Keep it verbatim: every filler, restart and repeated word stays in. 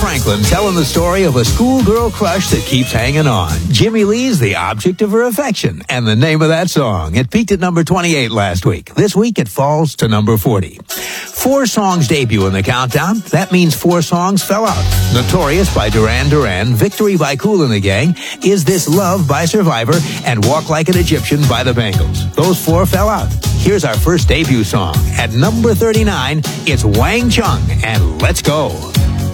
Franklin telling the story of a schoolgirl crush that keeps hanging on. Jimmy Lee's the object of her affection, and the name of that song. It peaked at number twenty-eight last week. This week it falls to number forty. Four songs debut in the countdown. That means four songs fell out. Notorious by Duran Duran, Victory by Kool and the Gang, Is This Love by Survivor, and Walk Like an Egyptian by the Bangles. Those four fell out. Here's our first debut song. At number thirty-nine, it's Wang Chung and Let's Go.